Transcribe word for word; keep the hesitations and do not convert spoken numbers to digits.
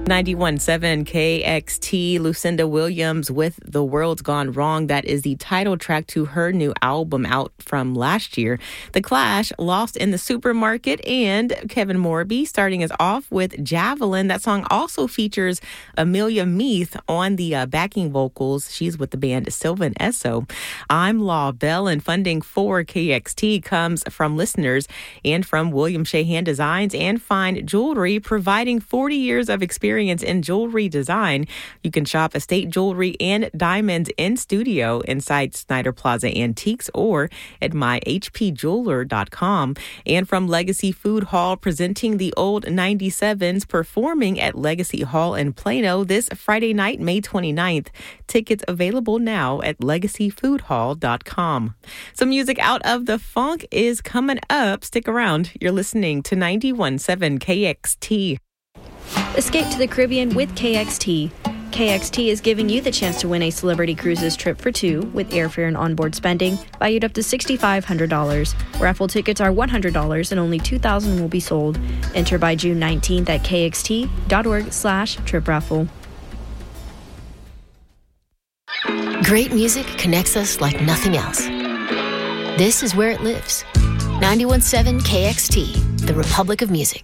ninety-one point seven K X T, Lucinda Williams with The World's Gone Wrong. That is the title track to her new album out from last year. The Clash, Lost in the Supermarket, and Kevin Morby starting us off with Javelin. That song also features Amelia Meath on the uh, backing vocals. She's with the band Sylvan Esso. I'm Law Bell, and funding for K X T comes from listeners and from William Shahan Designs and Fine Jewelry, providing forty years of experience in jewelry design. You can shop estate jewelry and diamonds in studio inside Snyder Plaza Antiques or at my h p jeweler dot com. And from Legacy Food Hall, presenting the old ninety-sevens, performing at Legacy Hall in Plano this Friday night, May twenty-ninth. Tickets available now at legacy food hall dot com. Some music out of the funk is coming up. Stick around. You're listening to ninety-one point seven K X T. Escape to the Caribbean with K X T. K X T is giving you the chance to win a Celebrity Cruises trip for two with airfare and onboard spending valued up to six thousand five hundred dollars. Raffle tickets are one hundred dollars and only two thousand will be sold. Enter by June nineteenth at kxt.org slash trip raffle. Great music connects us like nothing else. This is where it lives. ninety-one point seven K X T, the Republic of Music.